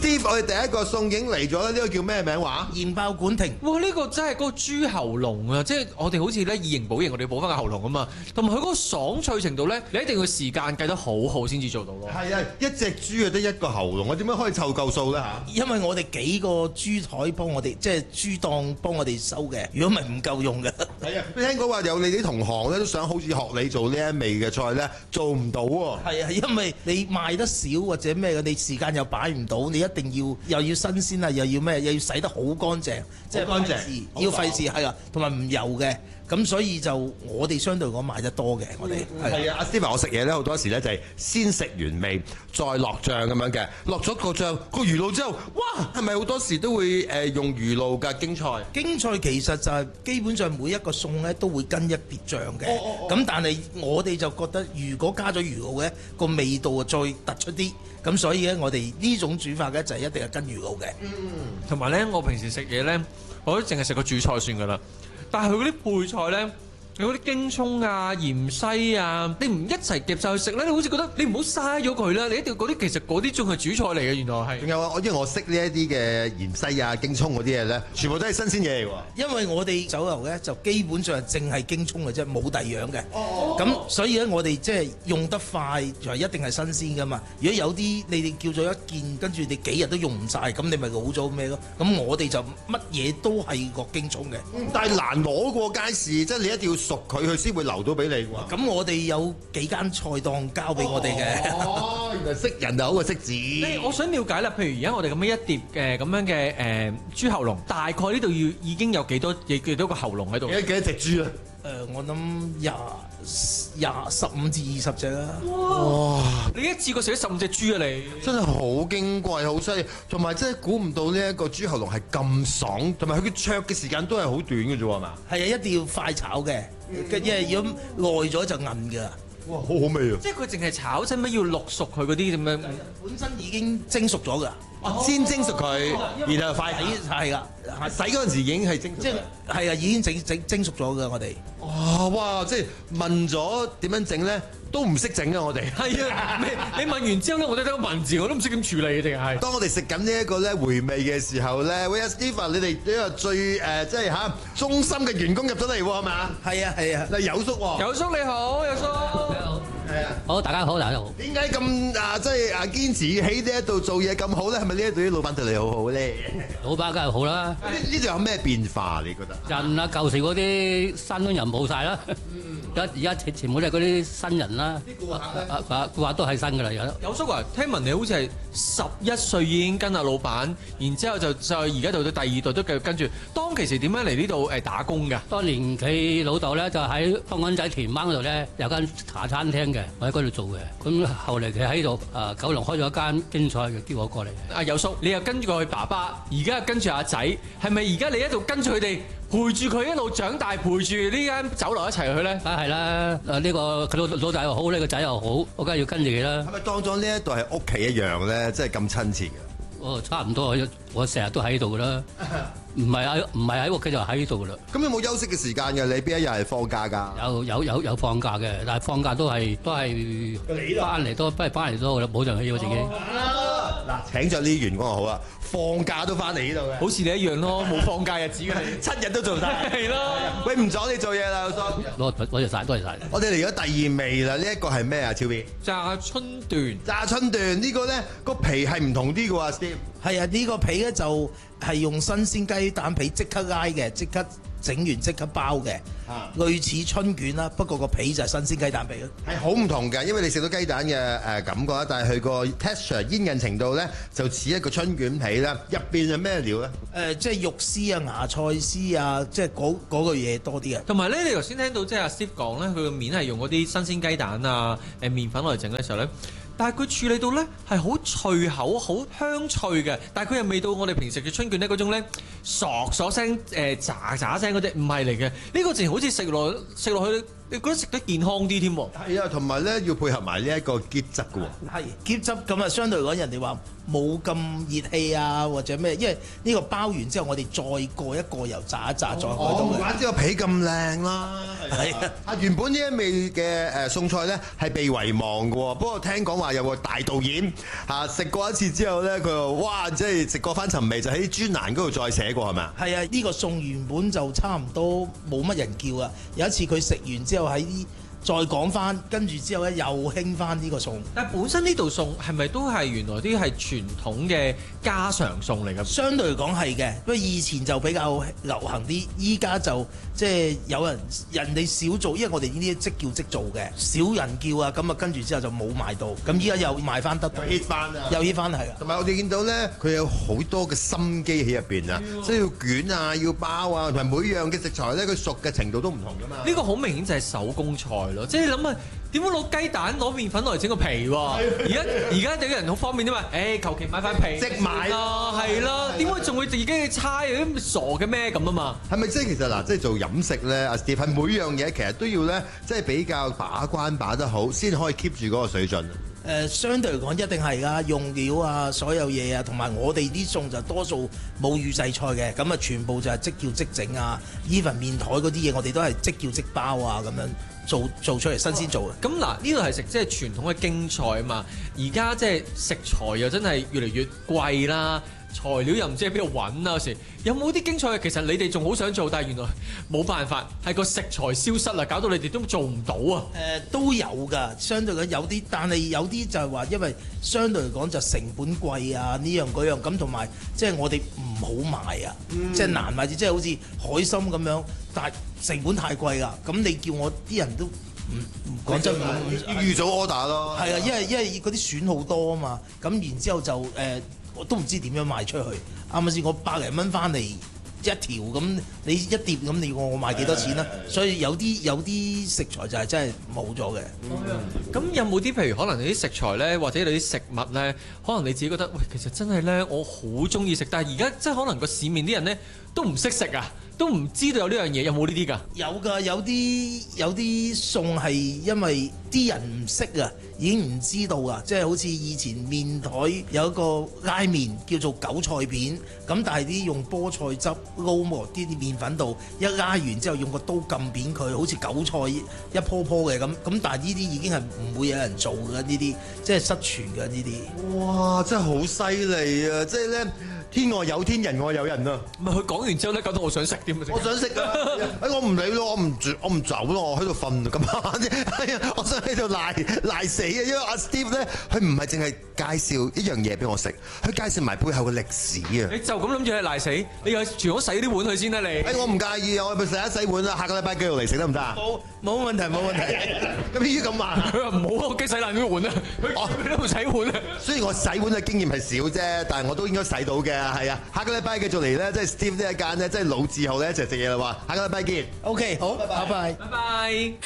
Steve，我哋第一個送影嚟咗呢個叫咩名話？ 鹽爆管庭。 哇！呢個真係嗰個豬喉嚨啊，即係我哋好似咧以形補形，我哋補翻個喉嚨啊嘛。同埋佢嗰個爽脆程度咧，你一定要時間計得好好先至做到咯。 係啊，一隻豬啊得一個喉嚨，我點樣可以湊夠數咧嚇？ 因為我哋幾個豬台幫我哋，即係豬檔幫我哋收嘅，如果唔係唔夠用嘅。 係啊，聽講話有你啲同行咧都想好似學你做呢一味嘅菜咧，做唔到喎。 係啊，因為你賣得少或者咩嘅，你時間又擺唔到，你一定要又要新鮮啊，又要咩，又要洗得好乾淨，即係乾淨， 要費事係啊，同埋唔油嘅。咁所以就我哋相對嚟講賣得多嘅，我哋係啊，阿 Steve 我食嘢咧好多時咧就係先食完味，再落醬咁樣嘅，落咗個醬個魚露之後，哇，係咪好多時都會用魚露㗎京菜？ 京菜其實就係基本上每一個餸咧都會跟一碟醬嘅，咁但係我哋就覺得如果加咗魚露咧，個味道啊再突出啲，咁所以咧我哋呢種煮法咧就係一定係跟魚露嘅。 同埋咧，我平時食嘢咧，我都淨係食個主菜算㗎啦。但係佢嗰啲配菜咧，你嗰啲京葱啊、芫茜啊，你唔一齊夾晒去食咧，你好似覺得你唔好嘥咗佢啦。你一定要嗰啲其實嗰啲仲係主菜嚟嘅，原來係。 仲有啊，因為我識呢一啲嘅芫茜啊、京葱嗰啲嘢咧，全部都係新鮮嘢嚟喎。 因為我哋酒樓咧就基本上係淨係京葱嘅啫，冇第二樣嘅。咁所以咧，我哋即係用得快就係一定係新鮮噶嘛。如果有啲你哋叫咗一件，跟住你幾日都用唔晒，咁你咪老咗咩咯？咁我哋就乜嘢都係個京葱嘅。 但係難攞過街市，即係你一定要熟佢先會留到俾你喎。 咁我哋有幾間菜檔交俾我哋嘅。 哦，原來識人就好過識字。 我想了解啦，譬如而家我哋咁樣一碟咁樣嘅豬喉嚨，大概呢度要已經有幾多個喉嚨喺度？ 幾多隻豬啊？ 我諗15至20隻啦。 哇！ 你一次過食咗15隻豬啊你！ 真係好矜貴，好犀利，同埋真係估唔到呢一個豬喉嚨係咁爽，同埋佢嘅灼嘅時間都係好短嘅啫喎，係嘛？ 係啊，一定要快炒嘅，因為如果耐咗就韌㗎。 哇，好好味啊！ 即係佢淨係炒，使乜要淥熟佢嗰啲咁樣？ 本身已經蒸熟咗㗎。 先蒸熟佢，然後快洗。 係㗎， 洗嗰陣時已經係蒸熟。 即係係啊，已經蒸熟咗㗎，我哋。 哇！即係問咗點樣整咧，都唔識整啊！我哋係啊，你問完之後咧，我都得個文字，我都唔識點處理定係。 當我哋食緊呢一個咧回味嘅時候咧，喂 Steve， 你哋呢個最即係忠心嘅員工入咗嚟喎，係嘛？ 係啊係啊。 嗱，有叔喎。 有叔你好，有叔。 係啊。 好，大家好，大家好。 點解咁即係堅持喺呢一度做嘢咁好咧？係咪呢一度啲老闆對你好好咧？ 老闆梗係好啦。 呢度有咩變化？你覺得？ 人啊，舊時嗰啲新人冇晒啦。而家全部都係嗰啲新人啦。 啲顧客都係新㗎啦，而家。 有叔啊，聽聞你好似係11歲已經跟阿老闆，然之後就而家到到第二代都繼續跟住。當其時點樣嚟呢度打工㗎？ 當年佢老豆咧就喺香港仔田灣嗰度咧有間茶餐廳嘅，我喺嗰度做嘅。咁後嚟佢喺度九龍開咗一間京菜嘅，叫我過嚟。 阿有叔，你又跟住佢爸爸，而家又跟住阿仔，係咪而家你一度跟住佢哋？陪住佢一路長大，陪住呢間酒樓一齊去咧， 梗係啦。呢個佢老豆又好，呢個仔又好，我梗係要跟住佢啦。 係咪當咗呢一度係屋企一樣咧？即係咁親切嘅？ 哦，差唔多，我成日都喺度噶啦，唔係喺屋企就喺度噶啦。 咁有冇休息嘅時間嘅？你邊一日係放假㗎？ 有放假嘅，但係放假都係翻嚟多，不係翻嚟多噶啦，冇人去我自己。 嗱，請咗呢啲員工就好啦，放假都翻嚟呢度嘅， 好似你一樣咯，冇放假日子嘅 7日都做晒， 係咯。 喂，唔阻你做嘢啦，老叔。 多謝晒，多謝晒。 我哋嚟咗第2味啦，呢一個係咩啊？超 B 炸春段， 炸春段呢個咧個皮係唔同啲嘅喎 Steve。 係啊，呢個皮咧就係用新鮮雞蛋皮即刻挨嘅，即刻整完即刻包嘅，類似春卷啦，不過個皮就係新鮮雞蛋皮咯。 係好唔同嘅，因為你食到雞蛋嘅感覺啦，但係佢個 texture 煙韌程度咧就似一個春卷皮啦。入邊係咩料咧？ 即係肉絲啊、芽菜絲啊，即係嗰個嘢多啲嘅。 同埋咧，你頭先聽到即係阿 Steve 講咧，佢個面係用嗰啲新鮮雞蛋啊、麵粉嚟整嘅時候咧。但係佢處理到咧係好脆口、好香脆嘅，但係佢又未到我哋平時嘅春卷咧嗰種咧嗦聲、喳喳聲嗰隻，唔係嚟嘅。呢個淨好似食落去，你覺得食得健康啲添喎。 係啊，同埋咧要配合埋呢一個結汁嘅喎。 係結汁咁啊，相對嚟講人哋話冇咁熱氣啊，或者咩？因為呢個包完之後，我哋再過一個油炸一炸，再開到嘅。 唔怪之個皮咁靚啦。係啊，原本呢一味嘅餸菜咧係被遺忘嘅喎，不過聽講話有個大導演食過一次之後咧，佢話哇，即係食過翻尋味，就喺專欄嗰度再寫過係咪啊？ 係啊，呢個餸原本就差唔多冇乜人叫啊。有一次佢食完之後喺再講翻，跟住之後咧又興翻呢個餸。 但係本身呢道餸係咪都係原來啲係傳統嘅家常餸嚟㗎？ 相對嚟講係嘅，不過以前就比較流行啲，依家就即係有人哋少做，因為我哋呢啲即叫即做嘅，少人叫啊，咁啊跟住之後就冇賣到，咁依家又賣翻得， hit 翻啊， 又 hit 翻係啊。 同埋我哋見到咧，佢有好多嘅心機喺入邊啊，即係要捲啊，要包啊，同埋每樣嘅食材咧，佢熟嘅程度都唔同㗎嘛。 呢個好明顯就係手工菜咯，即係你諗下點樣攞雞蛋攞麵粉落嚟整個皮喎？而家啲人好方便啫嘛，求其買塊皮即買啦，係啦，點解仲會自己去猜咁傻嘅咩咁啊嘛？ 係咪即係其實嗱，即係做飲食咧，阿 Steve 係每樣嘢其實都要咧，即係比較把關把得好，先可以 keep 住嗰個水準。 相對嚟講一定係㗎，用料啊，所有嘢啊，同埋我哋啲餸就多數冇預製菜嘅，咁啊全部就係即叫即整啊，even 麵台嗰啲嘢我哋都係即叫即包啊咁樣做出嚟新鮮做嘅。 咁嗱，呢度係食即係傳統嘅京菜啊嘛，而家即係食材又真係越嚟越貴啦。材料又唔知喺邊度揾啊！有時有冇啲京菜其實你哋仲好想做，但係原來冇辦法，係個食材消失啦，搞到你哋都做唔到啊！ 都有㗎，相對嘅有啲，但係有啲就係話，因為相對嚟講就成本貴啊，呢樣嗰樣咁，同埋即係我哋唔好賣啊，即係難賣，即係好似海參咁樣，但係成本太貴啦，咁你叫我啲人都唔講真預早 order 咯。 係啊，因為嗰啲選好多啊嘛，咁然之後就我都唔知點樣賣出去。啱唔啱先？我100零蚊翻嚟一條咁，你一碟咁，你我賣幾多錢啦？所以有啲食材就係真係冇咗嘅。 咁有冇啲譬如可能你啲食材呢，或者你啲食物呢，可能你自己覺得喂，其實真係呢，我好中意食，但係而家即係可能個市面啲人呢，都唔識食啊，都唔知道有呢樣嘢，有冇呢啲㗎？ 有㗎，有啲餸係因為啲人唔識啊，已經唔知道啊，即係好似以前麵台有一個拉麵叫做韭菜片，咁但係啲用菠菜汁撈埋啲麵粉度，一拉完之後用個刀撳扁佢，好似韭菜一樖樖嘅咁，但係呢啲已經係唔會有人做㗎，呢啲即係失傳㗎呢啲。 哇！真係好犀利啊！即係咧。天外有天，人外有人啊！ 唔係佢講完之後咧，搞到我想食添啊！ 我想食啊！我唔理咯，我唔走咯，我喺度瞓咁啊！我想喺度賴死啊！因為阿 Steve 咧，佢唔係淨係介紹一樣嘢俾我食，佢介紹埋背後嘅歷史啊！ 你就咁諗住係賴死，你又全部洗啲碗去先啦你！ 我唔介意啊，我咪洗一洗碗啦，下個禮拜繼續嚟食得唔得啊？ 冇問題冇問題。 咁依家咁話， 佢話唔好啊，我驚洗爛啲碗啊！佢都唔洗碗啊！ 雖然我洗碗嘅經驗係少啫，但係我都應該洗到嘅。係啊，下個禮拜繼續嚟咧，即係 Steve 呢一間咧，即係老字號咧一齊食嘢啦喎，下個禮拜見。 OK，好，拜拜。 拜拜。